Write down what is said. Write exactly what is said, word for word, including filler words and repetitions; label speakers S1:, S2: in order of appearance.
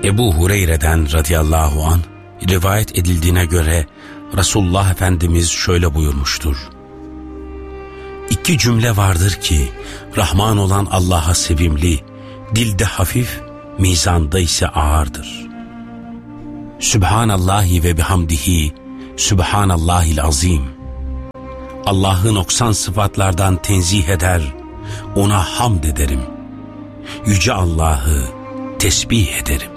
S1: Ebu Hureyre'den radıyallahu an rivayet edildiğine göre Resulullah Efendimiz şöyle buyurmuştur: İki cümle vardır ki Rahman olan Allah'a sevimli, dilde hafif, mizanda ise ağırdır. Sübhanallahi ve bihamdihi, Sübhanallahil azim. Allah'ı noksan sıfatlardan tenzih eder, ona hamd ederim. Yüce Allah'ı tesbih ederim.